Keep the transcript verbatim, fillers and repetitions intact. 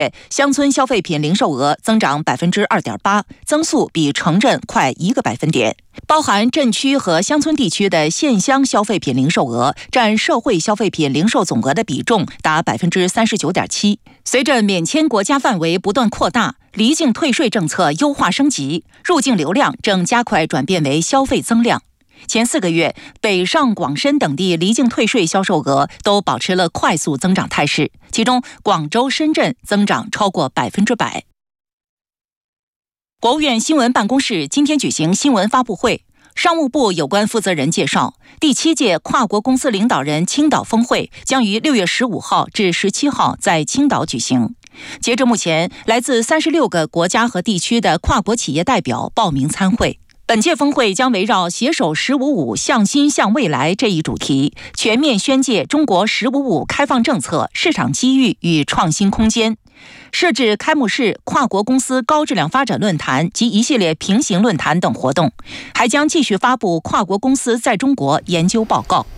乡村消费品零售额增长 百分之二点八， 增速比城镇快一个百分点。包含镇区和乡村地区的县乡消费品零售额占社会消费品零售总额的比重达 百分之三十九点七。随着免签国家范围不断扩大，离境退税政策优化升级，入境流量正加快转变为消费增量。前四个月，北上广深等地离境退税销售额都保持了快速增长态势，其中广州、深圳增长超过百分之百。国务院新闻办公室今天举行新闻发布会，商务部有关负责人介绍，第七届跨国公司领导人青岛峰会将于六月十五号至十七号在青岛举行。截至目前，来自三十六个国家和地区的跨国企业代表报名参会。本届峰会将围绕携手“十五五”向新向未来这一主题，全面宣介中国“十五五”开放政策、市场机遇与创新空间，设置开幕式、跨国公司高质量发展论坛及一系列平行论坛等活动，还将继续发布跨国公司在中国研究报告。